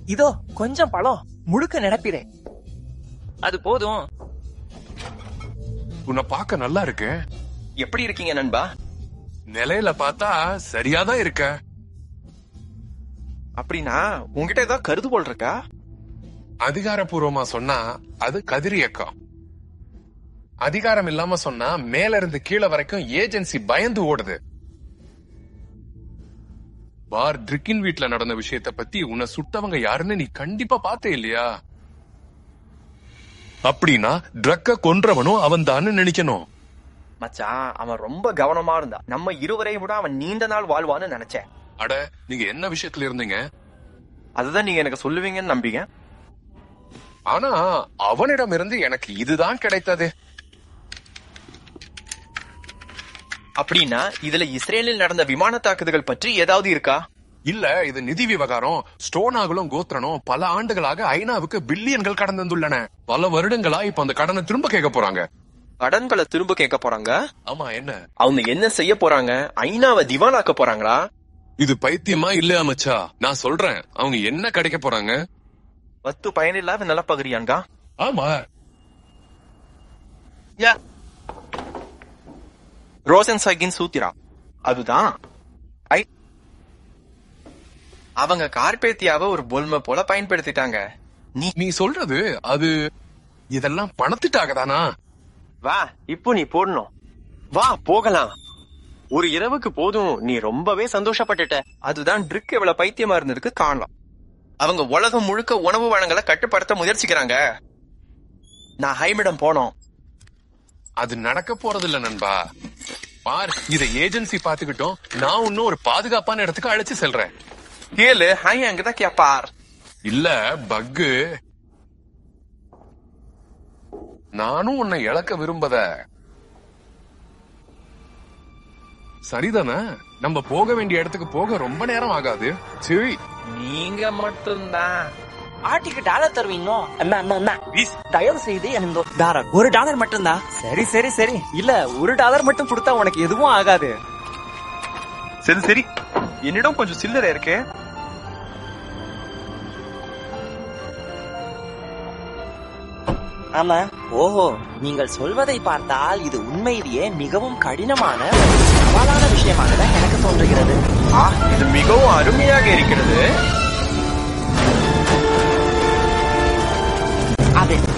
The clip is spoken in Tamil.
இதோ கொஞ்சம் பழம் முழுக்க நிரப்பிடு. அது போதும். உன்னை பார்க்க நல்லா இருக்கு. எப்படி இருக்கீங்க நண்பா? நிலையில பார்த்தா சரியாதான் இருக்க. அப்படின்னா உங்ககிட்ட ஏதாவது கருதுகோள் இருக்கா? அதிகாரப்பூர்வமா சொன்னா அது கதிரியக்கம். அதிகாரம் இல்லாம சொன்னா மேல இருந்து கீழே வரைக்கும் ஏஜென்சி பயந்து ஓடுது. பார் ட்ரிக்கின் வீட்ல நடந்த விஷயத்த பத்தி உன்னை சுட்டவங்க யாருன்னு நீ கண்டிப்பா பார்த்தே இல்லையா? அப்படின்னா ட்ரக்க கொன்றவனும் அவன் தான் நினைக்கணும். மச்சான், அவன் ரொம்ப கவனமா இருந்தா நம்ம இருவரையும் விட அவன் நீண்ட நாள் வாழ்வான்னு நினைச்சேன். அட, நீங்க என்ன விஷயத்துல இருந்தீங்க? அதுதான் நீங்க எனக்கு சொல்லுவீங்கன்னு நம்பிங்க. ஆனா அவனிடம் இருந்து எனக்கு இதுதான் கிடைத்தது. அப்படின்னா இதுல இஸ்ரேலில் நடந்த விமான தாக்குதல்கள் பற்றி ஏதாவது இருக்கா? இல்ல, இது நிதி விவகாரம். ஸ்டோனாகலும் கோத்ரனும் பல ஆண்டுகளாக ஐநாவுக்கு பில்லியன்கள் கடன் தந்துள்ளன. பல வருடங்களா இப்ப அந்த கடனை திரும்ப கேட்க போறாங்க. கடன்களை திரும்ப கேட்க போறாங்க? ஆமா, என்ன அவங்க என்ன செய்ய போறாங்க? ஐநாவை திவாலாக்க போறாங்களா? இது பைத்தியமா இல்லையா மச்சா? நான் சொல்றேன், அவங்க என்ன கிடைக்க போறாங்க? வத்து பயனில்லாத நிலப்பகுதியான்கா. ஆமா, ரோசன்சைகின் சூத்திரா அதுதான். அவங்க கார்பேத்தியாவை ஒரு பொல்மை போல பயன்படுத்திட்டாங்க. நீ சொல்றது அது இதெல்லாம் பணத்துட்டாக தானா? வா, இப்போ நீ போடணும். வா போகலாம். ஒரு இரவுக்கு போதும். நீ ரொம்பவே சந்தோஷப்பட்டுட்ட. அதுதான் ட்ரிக் எவ்வளவு பைத்தியமா இருந்ததுக்கு காரணம். அவங்க உலகம் முழுக்க உணவு வளங்களை கட்டுப்படுத்த முயற்சிக்கிறாங்க. நான் ஹைமிடம் போனோம். அது நடக்க போறது இல்ல நண்பா. பார், இத ஏஜென்சி பாத்துக்கிட்டோம். நான் இன்னும் ஒரு பாதுகாப்பான இடத்துக்கு அழைச்சு செல்றேன். கேளு, ஹை அங்கதான் கேப்பார். இல்ல, பக்கு. நானும் உன்னை இழக்க விரும்பத. சரிதானே? நம்ம போக வேண்டிய இடத்துக்கு போக ரொம்ப நேரம் ஆகாது. சரி, நீங்க மட்டும்தான். ஆட்டிக்கு டாலர் தருவீங்களோ? தயவு செய்து எனக்கு டாலர் $1 மட்டும்தான். சரி சரி சரி. இல்ல, $1 மட்டும் கொடுத்தா உனக்கு எதுவும் ஆகாது. சரி சரி, என்னிடம் கொஞ்சம் சில்லறை இருக்கு. ஆமா. ஓஹோ, நீங்கள் சொல்வதை பார்த்தால் இது உண்மையிலேயே மிகவும் கடினமான சவாலான விஷயமாகதான் எனக்கு தோன்றுகிறது. இது மிகவும் அருமையாக இருக்கிறது. அது